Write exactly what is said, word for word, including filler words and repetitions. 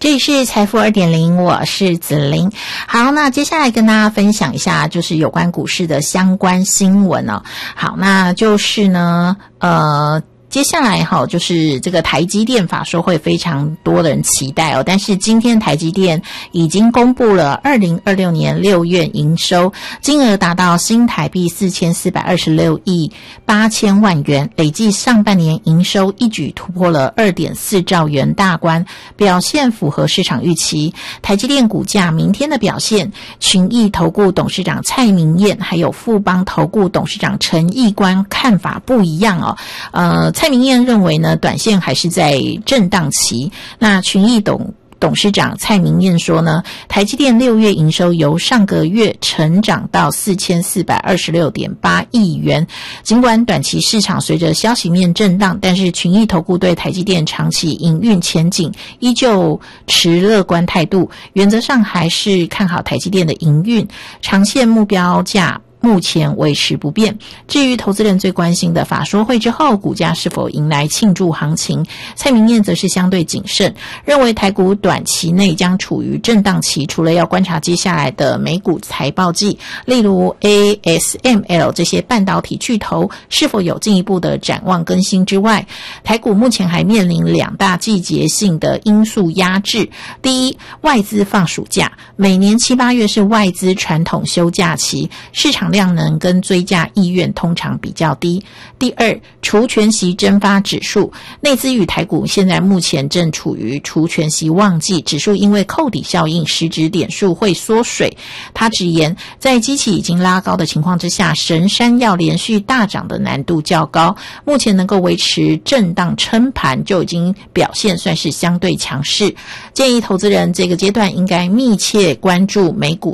这里是财富 二点零， 我是子琳。好，那接下来跟大家分享一下就是有关股市的相关新闻哦。好，那就是呢呃接下来哈，就是这个台积电法说会非常多的人期待哦，但是今天台积电已经公布了二零二六年六月营收金额达到新台币四千四百二十六亿八千万元，累计上半年营收一举突破了 二点四兆元大关，表现符合市场预期。台积电股价明天的表现，群益投顾董事长蔡明彦还有富邦投顾董事长陈义官看法不一样哦。呃蔡明彦认为呢，短线还是在震荡期。那群益董董事长蔡明彦说呢，台积电六月营收由上个月成长到四千四百二十六点八亿元。尽管短期市场随着消息面震荡，但是群益投顾对台积电长期营运前景依旧持乐观态度，原则上还是看好台积电的营运，长线目标价目前维持不变。至于投资人最关心的法说会之后股价是否迎来庆祝行情，蔡明彦则是相对谨慎，认为台股短期内将处于震荡期，除了要观察接下来的美股财报季，例如 A S M L 这些半导体巨头是否有进一步的展望更新之外，台股目前还面临两大季节性的因素压制。第一，外资放暑假，每年七八月是外资传统休假期，市场量能跟追价意愿通常比较低。第二，除权息蒸发指数，内资与台股现在目前正处于除权息旺季，指数因为扣抵效应实质点数会缩水。他直言，在基期已经拉高的情况之下，神山要连续大涨的难度较高，目前能够维持震荡撑盘就已经表现算是相对强势。建议投资人这个阶段应该密切关注美股